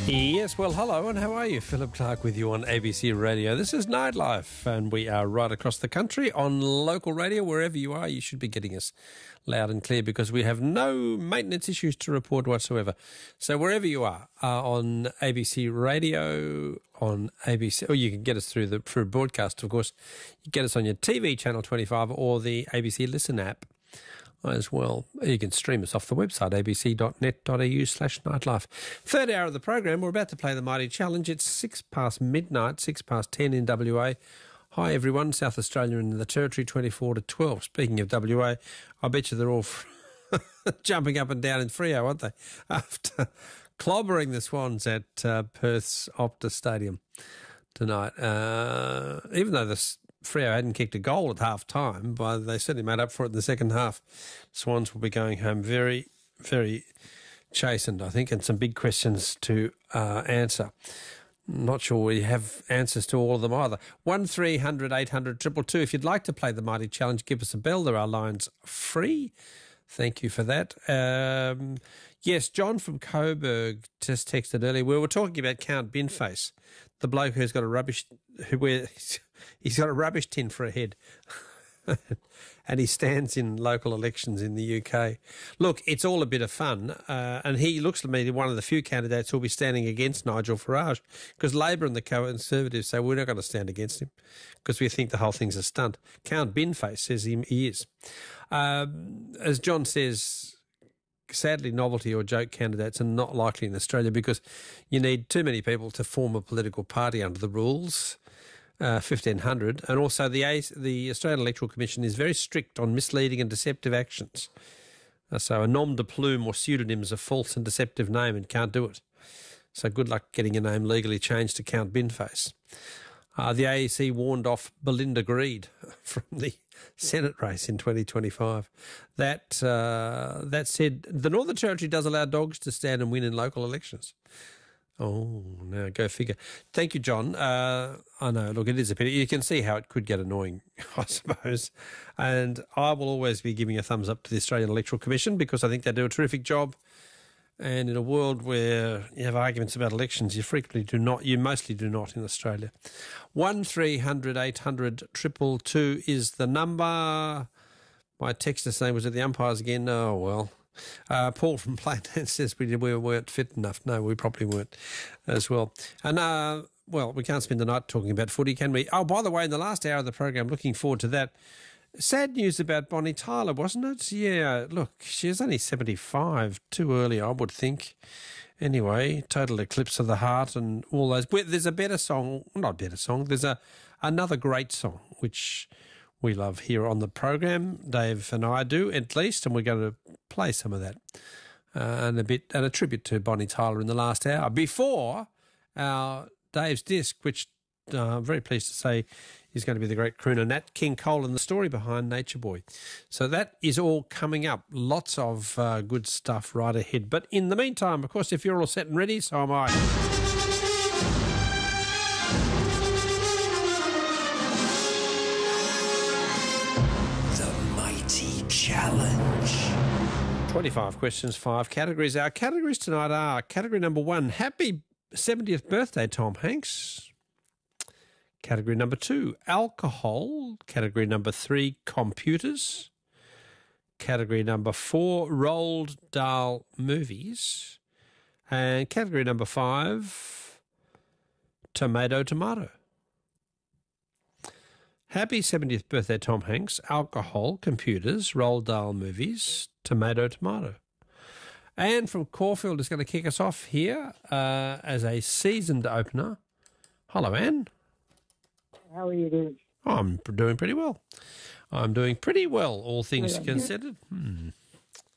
Yes, well, hello, and how are you? Philip Clark with you on ABC Radio. This is Nightlife, and we are right across the country on local radio. Wherever you are, you should be getting us loud and clear because we have no maintenance issues to report whatsoever. So wherever you are on ABC Radio, on ABC, or you can get us through broadcast, of course. You get us on your TV, Channel 25, or the ABC Listen app as well. You can stream us off the website, abc.net.au/nightlife. Third hour of the program, we're about to play the Mighty Challenge. It's 6 past midnight, 6 past 10 in WA. Hi everyone, South Australia and the Territory, 24 to 12. Speaking of WA, I bet you they're all jumping up and down in Freo, aren't they? After clobbering the Swans at Perth's Optus Stadium tonight. Even though Freo hadn't kicked a goal at half-time, but they certainly made up for it in the second half. Swans will be going home very, very chastened, I think, and some big questions to answer. Not sure we have answers to all of them either. 1300 800 222. If you'd like to play the Mighty Challenge, give us a bell. There are lines free. Thank you for that. Yes, John from Coburg just texted earlier. We were talking about Count Binface, the bloke who's got he's got a rubbish tin for a head. And he stands in local elections in the UK. Look, it's all a bit of fun, and he looks to me one of the few candidates who'll be standing against Nigel Farage, because Labor and the Conservatives say we're not going to stand against him because we think the whole thing's a stunt. Count Binface says he is. As John says, sadly, novelty or joke candidates are not likely in Australia because you need too many people to form a political party under the rules. 1,500, and also the Australian Electoral Commission is very strict on misleading and deceptive actions. So a nom de plume or pseudonym is a false and deceptive name and can't do it. So good luck getting your name legally changed to Count Binface. The AEC warned off Belinda Greed from the Senate race in 2025. That said, the Northern Territory does allow dogs to stand and win in local elections. Oh, now go figure. Thank you, John. I know, look, it is a pity. You can see how it could get annoying, I suppose. And I will always be giving a thumbs up to the Australian Electoral Commission because I think they do a terrific job. And in a world where you have arguments about elections, you mostly do not in Australia. 1300 800 222 is the number. My texter's name was at the umpires again. Oh, well. Paul from Plainland says we weren't fit enough. No, we probably weren't as well. And, well, we can't spend the night talking about footy, can we? Oh, by the way, in the last hour of the program, looking forward to that. Sad news about Bonnie Tyler, wasn't it? Yeah, look, she's only 75, too early, I would think. Anyway, total eclipse of the heart and all those. There's a better song, not a better song, there's another great song, which we love here on the program. Dave and I do, at least, and we're going to play some of that and a tribute to Bonnie Tyler in the last hour before our Dave's Disc, which I'm very pleased to say is going to be the great crooner Nat King Cole and the story behind Nature Boy. So that is all coming up. Lots of good stuff right ahead. But in the meantime, of course, if you're all set and ready, so am I. Challenge. 25 questions, 5 categories. Our categories tonight are category number 1, happy 70th birthday, Tom Hanks. Category number 2, alcohol. Category number 3, computers. Category number 4, Roald Dahl movies. And category number 5, tomato. Happy 70th birthday, Tom Hanks. Alcohol, computers, Roald Dahl movies, tomato. Anne from Caulfield is going to kick us off here as a seasoned opener. Hello, Anne. How are you doing? I'm doing pretty well. All things considered.